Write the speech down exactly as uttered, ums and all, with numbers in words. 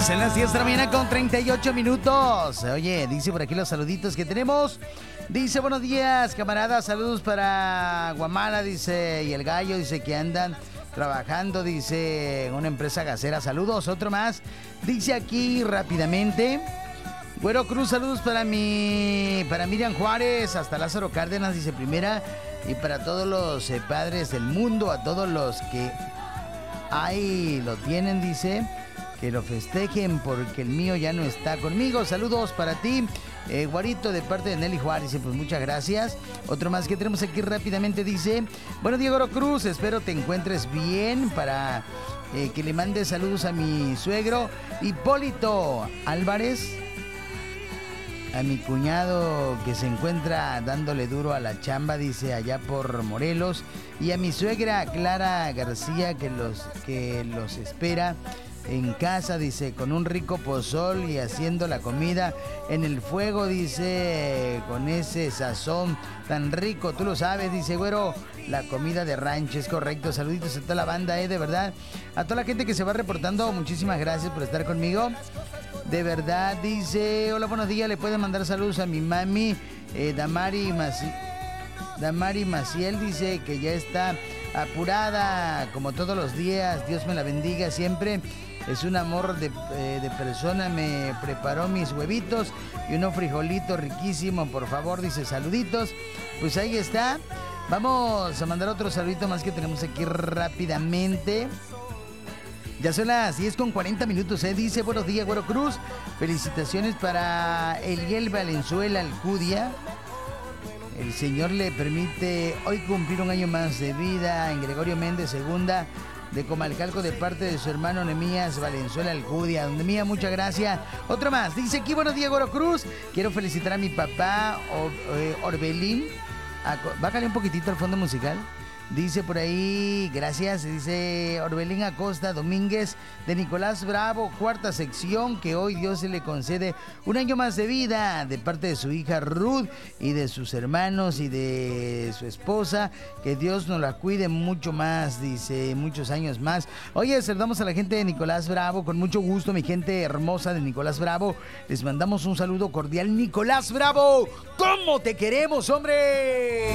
En las diez de la mañana con treinta y ocho minutos. Oye, dice por aquí los saluditos que tenemos. Dice, buenos días, camaradas. Saludos para Guamala, dice, y el gallo, dice que andan trabajando, dice, en una empresa gasera. Saludos, otro más. Dice aquí rápidamente. Güero Cruz, saludos para mi, para Miriam Juárez, hasta Lázaro Cárdenas, dice primera. Y para todos los eh, padres del mundo, a todos los que ahí lo tienen, dice. Que lo festejen porque el mío ya no está conmigo. Saludos para ti, eh, Guarito, de parte de Nelly Juárez. Pues muchas gracias. Otro más que tenemos aquí rápidamente dice: bueno, Diego Cruz, espero te encuentres bien para eh, que le mande saludos a mi suegro Hipólito Álvarez, a mi cuñado que se encuentra dándole duro a la chamba, dice, allá por Morelos, y a mi suegra Clara García que los, que los espera en casa, dice, con un rico pozol y haciendo la comida en el fuego, dice, con ese sazón tan rico, tú lo sabes, dice, güero, la comida de rancho, es correcto. Saluditos a toda la banda, eh, de verdad, a toda la gente que se va reportando, muchísimas gracias por estar conmigo, de verdad. Dice, hola, buenos días, le pueden mandar saludos a mi mami, eh, Damari Maci... Damari Maciel, dice que ya está apurada, como todos los días, Dios me la bendiga siempre. Es un amor de, eh, de persona, me preparó mis huevitos y unos frijolitos riquísimos, por favor, dice, saluditos. Pues ahí está. Vamos a mandar otro saludito más que tenemos aquí rápidamente. Ya son las diez con cuarenta minutos, ¿eh? Dice, buenos días, Güero Cruz. Felicitaciones para Eliel Valenzuela Alcudia. El Señor le permite hoy cumplir un año más de vida en Gregorio Méndez Segunda de Comalcalco, de parte de su hermano Nemías Valenzuela Alcudia. Donde mía, muchas gracias. Otro más. Dice aquí, buenos días, Güero Cruz. Quiero felicitar a mi papá, Or, eh, Orbelín. Bájale un poquitito al fondo musical. Dice por ahí, gracias, dice Orbelín Acosta Domínguez, de Nicolás Bravo, cuarta sección, que hoy Dios se le concede un año más de vida de parte de su hija Ruth y de sus hermanos y de su esposa, que Dios nos la cuide mucho más, dice, muchos años más. Oye, saludamos a la gente de Nicolás Bravo, con mucho gusto, mi gente hermosa de Nicolás Bravo, les mandamos un saludo cordial. Nicolás Bravo, ¿cómo te queremos, hombre?